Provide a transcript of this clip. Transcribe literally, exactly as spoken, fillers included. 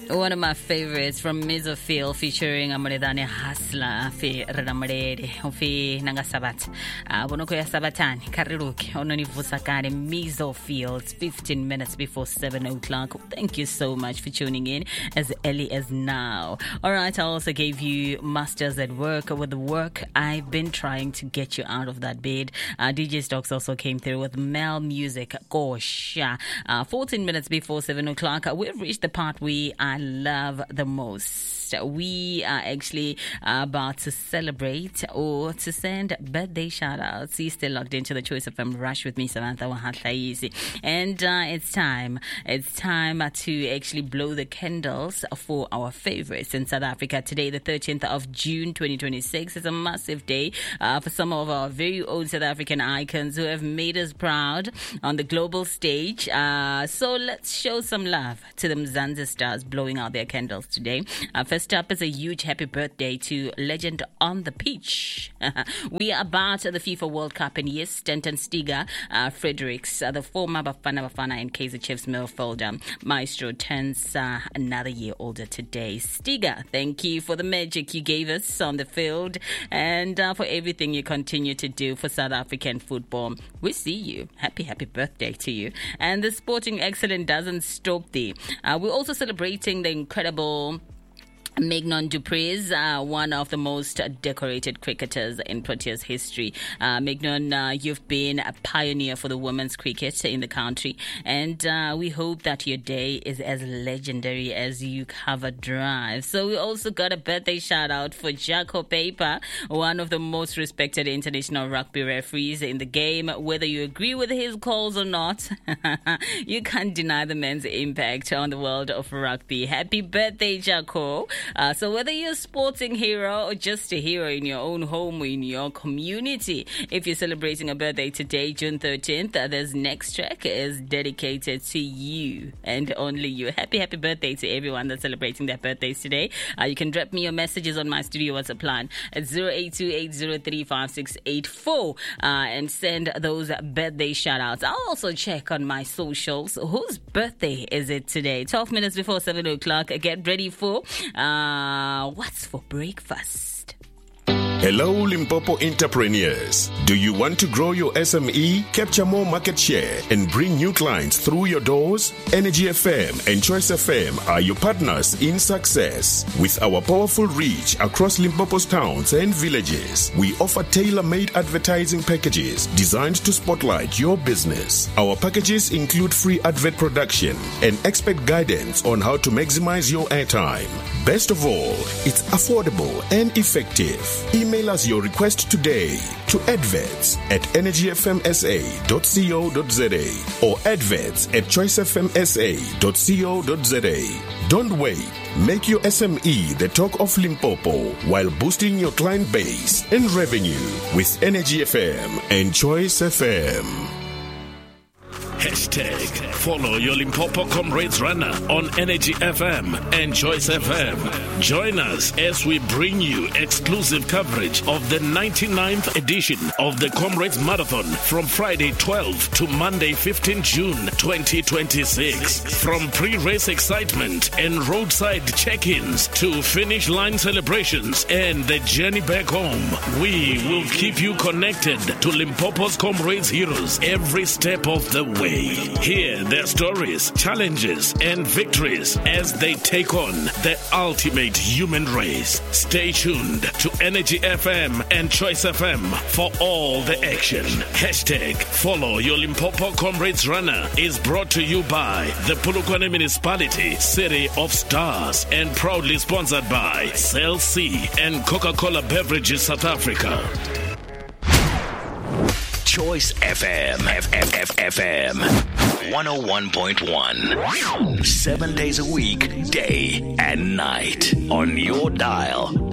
One of my favorites from Mesophil featuring Amoredane Hasla fi Redamarede fi Nangasabat. Bonoko ya Sabatani Kariruki Ononi Vusakane Mesophil. It's fifteen minutes before seven o'clock. Thank you so much for tuning in as early as now. Alright, I also gave you Masters at Work with the work I've been trying to get you out of that bed. Uh, D J Stocks also came through with Mel Music. Gosh, uh, fourteen minutes before seven o'clock. We've reached the part we I love the most. We are actually about to celebrate or to send birthday shout outs. You're still logged into the Choice F M Rush with me, Samantha Wahatlaisi. And uh, it's time. It's time to actually blow the candles for our favorites in South Africa. Today, the thirteenth of June, twenty twenty-six, is a massive day uh, for some of our very own South African icons who have made us proud on the global stage. Uh, so let's show some love to the Mzansi stars blowing out their candles today. Uh, first up is a huge happy birthday to legend on the pitch. We are about the FIFA World Cup, and yes, Stanton Stiga uh, Fredericks, uh, the former Bafana Bafana and Kaizer Chiefs midfielder maestro, turns uh, another year older today. Stiga, thank you for the magic you gave us on the field and uh, for everything you continue to do for South African football. We see you. Happy, happy birthday to you. And the sporting excellence doesn't stop there. Uh, we're also celebrating the incredible Mignon du Preez, uh, one of the most decorated cricketers in Proteas history. Uh, Mignon, uh, you've been a pioneer for the women's cricket in the country, and uh, we hope that your day is as legendary as you cover drive. So we also got a birthday shout out for Jaco Paper, one of the most respected international rugby referees in the game. Whether you agree with his calls or not, you can't deny the man's impact on the world of rugby. Happy birthday, Jaco. Uh, so whether you're a sporting hero or just a hero in your own home or in your community, if you're celebrating a birthday today, June thirteenth, uh, this next track is dedicated to you and only you. Happy, happy birthday to everyone that's celebrating their birthdays today. Uh, you can drop me your messages on my studio WhatsApp line at zero eight two eight zero three five six eight four uh, and send those birthday shout outs. I'll also check on my socials. Whose birthday is it today? twelve minutes before seven o'clock. Get ready for... Uh, Uh, what's for breakfast? Hello, Limpopo entrepreneurs. Do you want to grow your S M E, capture more market share, and bring new clients through your doors? Energy F M and Choice F M are your partners in success. With our powerful reach across Limpopo's towns and villages, we offer tailor-made advertising packages designed to spotlight your business. Our packages include free advert production and expert guidance on how to maximize your airtime. Best of all, it's affordable and effective. Email us your request today to adverts at energy f m s a dot co dot z a or adverts at choice f m s a dot co dot z a. Don't wait. Make your S M E the talk of Limpopo while boosting your client base and revenue with Energy F M and Choice F M. Hashtag follow your Limpopo Comrades Runner on Energy F M and Choice F M. Join us as we bring you exclusive coverage of the ninety-ninth edition of the Comrades Marathon from Friday twelfth to Monday fifteenth June twenty twenty-six. From pre-race excitement and roadside check-ins to finish line celebrations and the journey back home, we will keep you connected to Limpopo's Comrades heroes every step of the way. Hear their stories, challenges, and victories as they take on the ultimate human race. Stay tuned to Energy F M and Choice F M for all the action. Hashtag follow your Limpopo Comrades Runner is brought to you by the Polokwane Municipality, City of Stars, and proudly sponsored by Cell C and Coca-Cola Beverages South Africa. Choice F M, F F F F M, one oh one point one. Seven days a week, day and night, on your dial.